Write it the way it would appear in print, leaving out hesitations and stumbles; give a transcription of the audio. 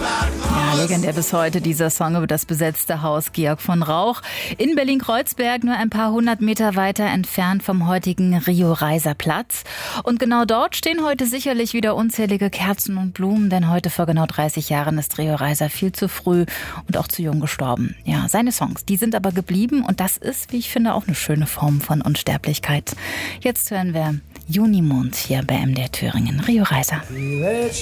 Ja, legendär bis heute dieser Song über das besetzte Haus Georg von Rauch. In Berlin-Kreuzberg, nur ein paar 100 Meter weiter entfernt vom heutigen Rio-Reiser-Platz. Und genau dort stehen heute sicherlich wieder unzählige Kerzen und Blumen, denn heute vor genau 30 Jahren ist Rio Reiser viel zu früh und auch zu jung gestorben. Ja, seine Songs, die sind aber geblieben und das ist, wie ich finde, auch eine schöne Form von Unsterblichkeit. Jetzt hören wir Junimond hier bei MDR Thüringen. Rio Reiser.